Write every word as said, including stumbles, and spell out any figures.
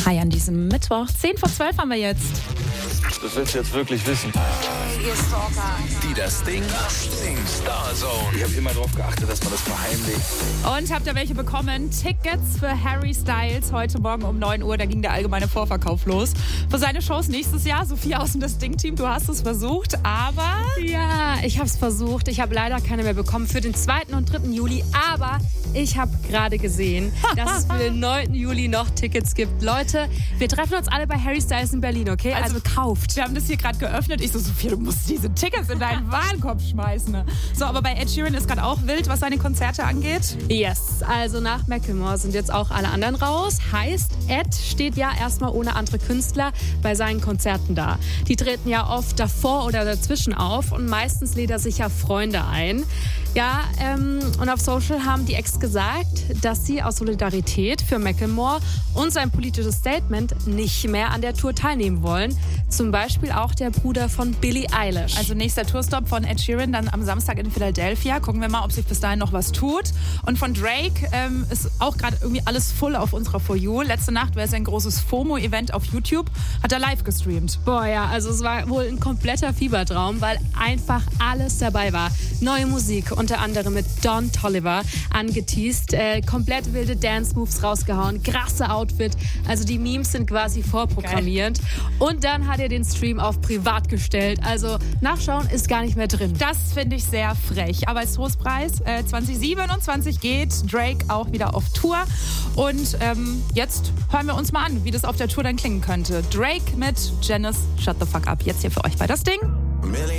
Hi an diesem Mittwoch. zehn vor zwölf haben wir jetzt. Das willst du jetzt wirklich wissen. Die das Ding Star Zone. Ich habe immer darauf geachtet, dass man das verheimlicht. Und habt ihr welche bekommen? Tickets für Harry Styles heute Morgen um neun Uhr. Da ging der allgemeine Vorverkauf los. Für seine Shows nächstes Jahr. Sophia aus dem Das Ding-Team, du hast es versucht, aber... Ja, ich habe es versucht. Ich habe leider keine mehr bekommen für den zweiten und dritten Juli. Aber ich habe gerade gesehen, dass es für den neunten Juli noch Tickets gibt. Leute, wir treffen uns alle bei Harry Styles in Berlin, okay? Also, also kauft. Wir haben das hier gerade geöffnet. Ich so, Sophia, du musst diese Tickets in deinen Warenkorb schmeißen. So, aber bei Ed Sheeran ist gerade auch wild, was seine Konzerte angeht. Yes, also nach Macklemore sind jetzt auch alle anderen raus. Heißt, Ed steht ja erstmal ohne andere Künstler bei seinen Konzerten da. Die treten ja oft davor oder dazwischen auf und meistens lädt er sich ja Freunde ein. Ja, ähm, und auf Social haben die Ex gesagt, dass sie aus Solidarität für Macklemore und sein politisches Statement nicht mehr an der Tour teilnehmen wollen. Zum Beispiel auch der Bruder von Billie Eilish. Also nächster Tourstop von Ed Sheeran dann am Samstag in Philadelphia. Gucken wir mal, ob sich bis dahin noch was tut. Und von Drake ähm, ist auch gerade irgendwie alles voll auf unserer For You. Letzte Nacht war es ein großes FOMO-Event auf YouTube. Hat er live gestreamt. Boah, ja, also es war wohl ein kompletter Fiebertraum, weil einfach alles dabei war. Neue Musik, unter anderem mit Don Toliver angeteased, äh, komplett wilde Dance-Moves rausgehauen, krasse Outfit, also die Memes sind quasi vorprogrammierend. Geil. Und dann hat er den Stream auf privat gestellt, also nachschauen ist gar nicht mehr drin. Das finde ich sehr frech, aber als Trostpreis äh, zwanzig siebenundzwanzig geht Drake auch wieder auf Tour und ähm, jetzt hören wir uns mal an, wie das auf der Tour dann klingen könnte. Drake mit Janice Shut the Fuck Up, jetzt hier für euch bei Das Ding.